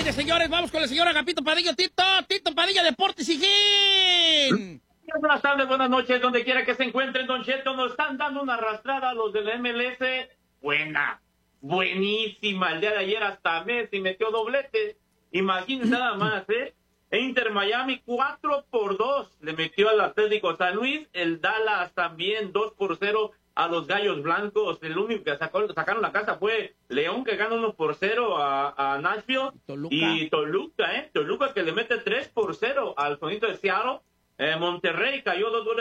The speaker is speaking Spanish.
Mire, señores, vamos con el señor Agapito Padilla. Tito Padilla, Deportes y Gin. Buenas tardes, buenas noches, donde quiera que se encuentren, Don Cheto. Nos están dando una arrastrada a los del MLS. Buenísima. El día de ayer hasta Messi metió doblete. Imagínense nada más, ¿eh? Inter Miami 4-2 le metió al Atlético San Luis. El Dallas también 2-0 a los Gallos Blancos. El único que sacaron la casa fue León, que gana 1-0 a Nashville. Y Toluca que le mete 3-0 al Sonito de Seattle. Monterrey cayó 2 goles